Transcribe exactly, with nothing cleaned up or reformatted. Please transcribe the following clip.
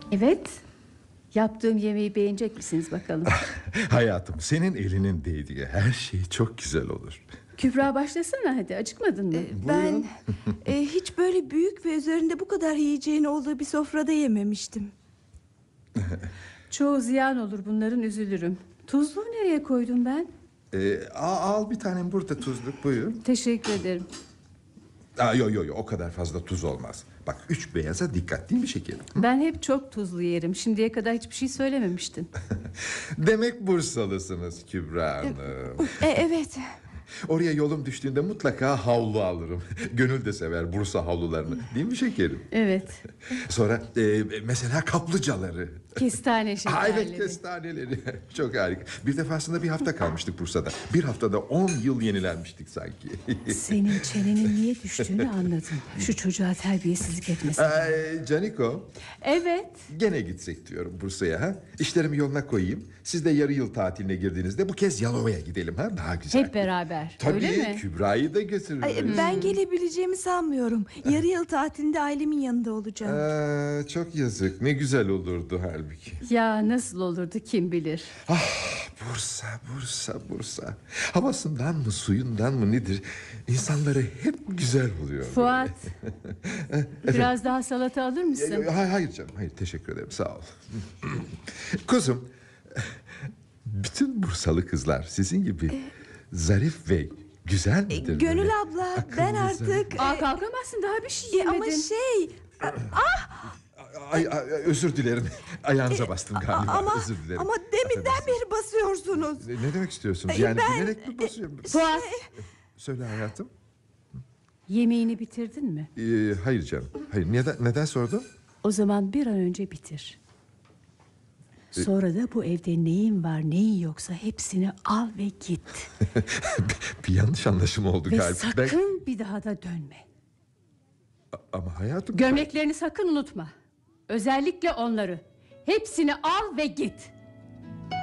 Evet. Yaptığım yemeği beğenecek misiniz bakalım? Hayatım, senin elinin değdiği her şey çok güzel olur. Kübra başlasana hadi, acıkmadın mı? Ee, ben e, hiç böyle büyük ve üzerinde bu kadar yiyeceğin olduğu bir sofrada yememiştim. Çoğu ziyan olur, bunların üzülürüm. Tuzluğu nereye koydum ben? Ee, al, al bir tanem burada tuzluk, buyur. Teşekkür ederim. Aa, yo yo yo, o kadar fazla tuz olmaz. Bak, üç beyaza dikkat, değil mi şekerim? Ben hep çok tuzlu yerim. Şimdiye kadar hiçbir şey söylememiştin. Demek Bursalısınız Kübra Hanım. E, evet. Oraya yolum düştüğünde mutlaka havlu alırım. Gönül de sever Bursa havlularını, değil mi şekerim? Evet. Sonra e, mesela kaplıcaları. Kestane Ha, evet, şekerleri. kestaneleri. Çok harika. Bir defasında bir hafta kalmıştık Bursa'da. Bir haftada on yıl yenilenmiştik sanki. Senin çenenin niye düştüğünü anladım. Şu çocuğa terbiyesizlik etmesin. Ee, Caniko, Evet. gene gitsek diyorum Bursa'ya. Ha? İşlerimi yoluna koyayım. Siz de yarı yıl tatiline girdiğinizde bu kez Yalova'ya gidelim. Ha? Daha güzel. Hep beraber. Tabii, Öyle mi? Kübra'yı da götürürüz. Ay, ben gelebileceğimi sanmıyorum. Yarı yıl tatilinde ailemin yanında olacağım. Aa, çok yazık. Ne güzel olurdu halbuki. Ya nasıl olurdu kim bilir. Ah, Bursa, Bursa, Bursa. Havasından mı, suyundan mı nedir? İnsanları hep güzel buluyor. Fuat. Biraz daha salata alır mısın? Hayır, hayır canım, hayır, teşekkür ederim, sağ ol. Kuzum, bütün Bursalı kızlar sizin gibi zarif ve güzel E, midir? Gönül böyle? abla, Akıllı, ben zarif. artık... Aa, e, kalkamazsın, daha bir şey e, yemedin. ama şey... Ay, ay, özür dilerim. Ayağınıza bastım galiba. ama özür dilerim. ama deminden Affedersiniz. beri basıyorsunuz. Ne, ne demek istiyorsunuz? E, Yani ben- bilerek mi basıyorum? Fuat, Söyle hayatım. yemeğini bitirdin mi? Ee, hayır canım. Hayır. Neden, neden sordun? O zaman bir an önce bitir. Sonra da bu evde neyin var neyin yoksa hepsini al ve git. Bir yanlış anlaşılma oldu Ve galiba. sakın bir daha da dönme. Ben- Ama hayatım... Gömleklerini sakın unutma. Özellikle onları. Hepsini al ve git.